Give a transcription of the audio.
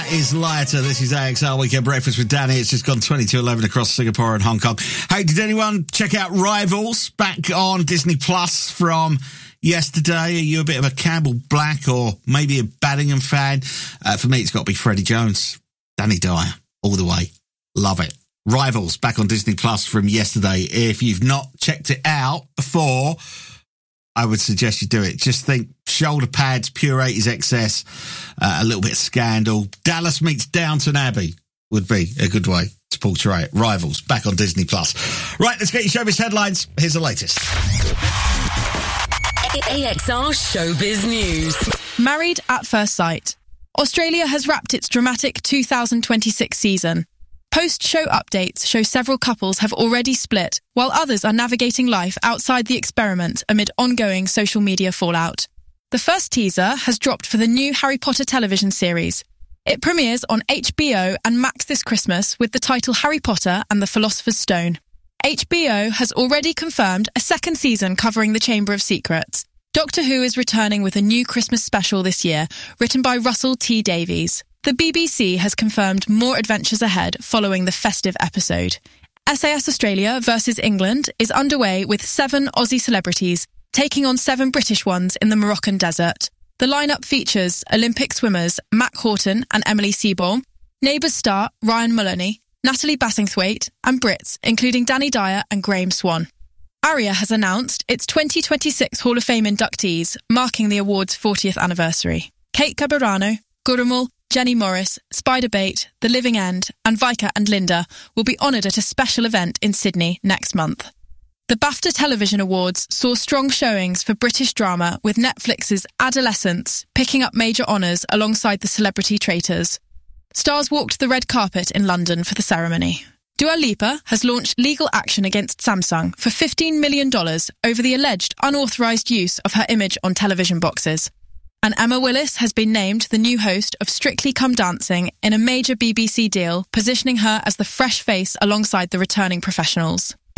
is lighter. This is AXR Weekend Breakfast with Danny. It's just gone 20 to 11 across Singapore and Hong Kong. Hey, did anyone check out Rivals back on Disney Plus from yesterday? Are you a bit of a Campbell Black or maybe a Bellingham fan? For me, it's got to be Freddie Jones. Danny Dyer, all the way. Love it. Rivals back on Disney Plus from yesterday. If you've not checked it out before, I would suggest you do it. Just think shoulder pads, pure 80s excess, a little bit of Scandal. Dallas meets Downton Abbey would be a good way to portray it. Rivals back on Disney Plus. Right, let's get your showbiz headlines. Here's the latest. AXR Showbiz News. Married at First Sight. Australia has wrapped its dramatic 2026 season. Post-show updates show several couples have already split, while others are navigating life outside the experiment amid ongoing social media fallout. The first teaser has dropped for the new Harry Potter television series. It premieres on HBO and Max this Christmas with the title Harry Potter and the Philosopher's Stone. HBO has already confirmed a second season covering the Chamber of Secrets. Doctor Who is returning with a new Christmas special this year, written by Russell T Davies. The BBC has confirmed more adventures ahead following the festive episode. SAS Australia versus England is underway with 7 Aussie celebrities taking on 7 British ones in the Moroccan desert. The lineup features Olympic swimmers Matt Horton and Emily Seaborn, Neighbours star Ryan Mulroney, Natalie Bassingthwaite, and Brits including Danny Dyer and Graham Swan. ARIA has announced its 2026 Hall of Fame inductees, marking the award's 40th anniversary. Kate Caberano, Gurumul, Jenny Morris, Spider Bait, The Living End, and Vika and Linda will be honoured at a special event in Sydney next month. The BAFTA Television Awards saw strong showings for British drama, with Netflix's Adolescence picking up major honours alongside the celebrity traitors. Stars walked the red carpet in London for the ceremony. Dua Lipa has launched legal action against Samsung for $15 million over the alleged unauthorised use of her image on television boxes. And Emma Willis has been named the new host of Strictly Come Dancing in a major BBC deal, positioning her as the fresh face alongside the returning professionals.